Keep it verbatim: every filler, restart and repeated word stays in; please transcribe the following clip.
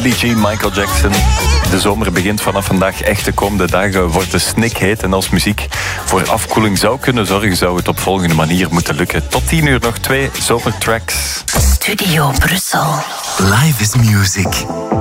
Billie Jean, Michael Jackson. De zomer begint vanaf vandaag. Echt de komende dagen wordt de snikheet. En als muziek voor afkoeling zou kunnen zorgen, zou het op volgende manier moeten lukken. Tot tien uur nog twee zomertracks. Studio Brussel. Live is music.